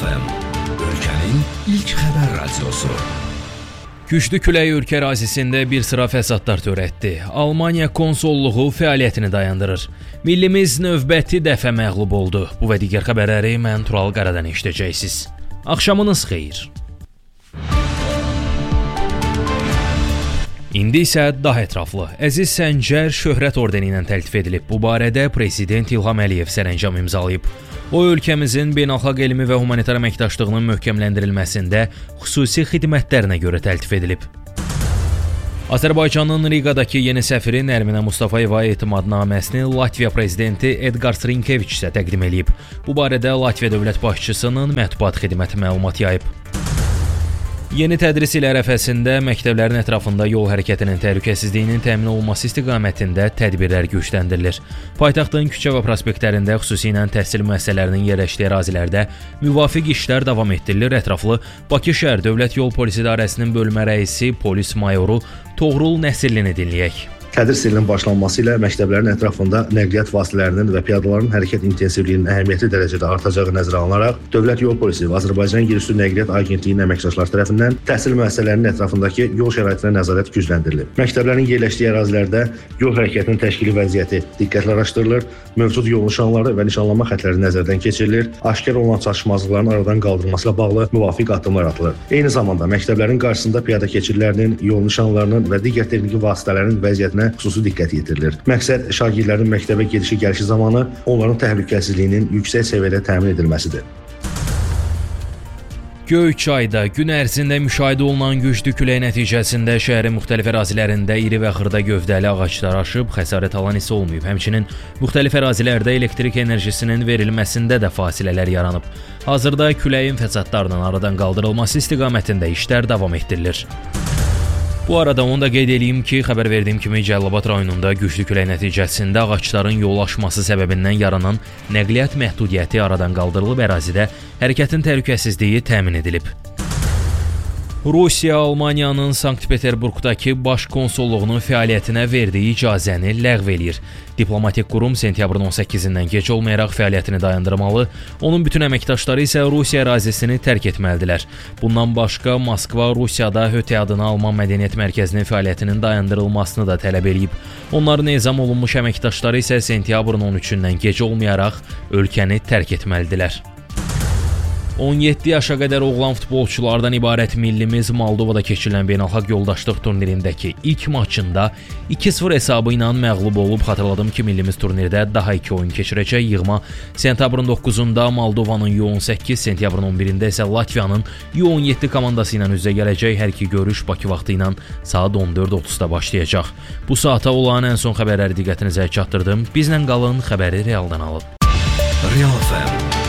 Real FM, ölkənin ilk xəbər radiosu. Güclü külək ölkə ərazisində bir sıra fəsadlar törətdi. Almaniya konsolluğu fəaliyyətini dayandırır. Millimiz növbəti dəfə məğlub oldu. Bu və digər xəbərləri mən Tural Qaradan eşidəcəksiniz. Axşamınız xeyir. İndi isə daha ətraflı. Əziz Səncər şöhrət ordeni ilə təltif edilib. Bu barədə Prezident İlham Əliyev sərəncam imzalayıb. O, ölkəmizin beynəlxalq elmi və humanitar əməkdaşlığının möhkəmləndirilməsində xüsusi xidmətlərinə görə təltif edilib. Azərbaycanın Riqadakı yeni səfiri Nərminə Mustafayeva etimadnaməsini Latviya prezidenti Edgars Rinkeviç isə təqdim edib. Bu barədə Latviya dövlət başçısının mətbuat xidməti məlumat yayıb. Yeni tədris ili ərəfəsində məktəblərin ətrafında yol hərəkətinin təhlükəsizliyinin təmin olunması istiqamətində tədbirlər gücləndirilir. Paytaxtın küçə və prospektlərində, xüsusilə təhsil müəssisələrinin yerləşdiyi ərazilərdə müvafiq işlər davam etdirilir. Ətraflı Bakı şəhər Dövlət Yol Polis İdarəsinin bölmə rəisi polis mayoru Toğrul Nəsirlini dinləyək. Tədris ilinin başlanması ilə məktəblərin ətrafında nəqliyyat vasitələrinin və piyadaların hərəkət intensivliyinin əhəmiyyətli dərəcədə artacağı nəzərə alınaraq, Dövlət Yol Polisi və Azərbaycan Yerüstü Nəqliyyat Agentliyinin əməkdaşları tərəfindən təhsil müəssisələrinin ətrafındakı yol şəraitinə nəzarət gücləndirilib. Məktəblərin yerləşdiyi ərazilərdə yol hərəkətinin təşkili vəziyyəti diqqətlə araşdırılır, mövcud yol nişanları və nişanlanma xəttləri nəzərdən keçirilir, aşkar olunan çatışmazlıqların aradan qaldırılması ilə bağlı müvafiq addımlar atılır. Eyni zamanda məktəblərin qarşısında piyada keçidlərinin, yol nişanlarının və digər texniki vasitələrin vəziyyətinə xüsusi diqqət yetirilir. Məqsəd şagirdlərin məktəbə gedişi-gəlişi zamanı onların təhlükəsizliyinin yüksək səviyyədə təmin edilməsidir. Göyçayda gün ərzində müşahidə olunan güclü külək nəticəsində şəhərin müxtəlif ərazilərində iri və xırda gövdəli ağaclar aşıb, xəsarət alan isə olmayıb. Həmçinin müxtəlif ərazilərdə elektrik enerjisinin verilməsində də fasilələr yaranıb. Hazırda küləyin fəsadlarının aradan qaldırılması istiqamətində işlər davam etdirilir. Bu arada onu da qeyd edeyim ki, xəbər verdiyim kimi Cəlilabad rayonunda güclü külək nəticəsində ağacların yol aşması səbəbindən yaranan nəqliyyat məhdudiyyəti aradan qaldırılıb, ərazidə hərəkətin təhlükəsizliyi təmin edilib. Rusiya Almaniyanın Sankt-Peterburqdakı baş konsolluğunun fəaliyyətinə verdiyi icazəni ləğv eləyir. Diplomatik qurum sentyabrın 18-dən gec olmayaraq fəaliyyətini dayandırmalı, onun bütün əməkdaşları isə Rusiya ərazisini tərk etməlidirlər. Bundan başqa, Moskva Rusiyada HÖTE adını Alman Mədəniyyət Mərkəzinin fəaliyyətinin dayandırılmasını da tələb edib. Onların ezam olunmuş əməkdaşları isə sentyabrın 13-dən gec olmayaraq ölkəni tərk etməlidirlər. 17 yaşa qədər oğlan futbolçulardan ibarət millimiz Moldovada keçirilən beynəlxalq yoldaşlıq turnirindəki ilk maçında 2-0 hesabı ilə məğlub olub. Xatırladım ki, millimiz turnirdə daha 2 oyun keçirəcək. Yığma sentyabrın 9-da Moldovanın U18, sentyabrın 11-də isə Latviyanın U17 komandası ilə üz-üzə gələcək. Hər iki görüş Bakı vaxtı ilə saat 14:30-da başlayacaq. Bu saata olan ən son xəbərləri diqqətinizə çatdırdım. Bizlə qalın, xəbəri realdan alın. Real FM.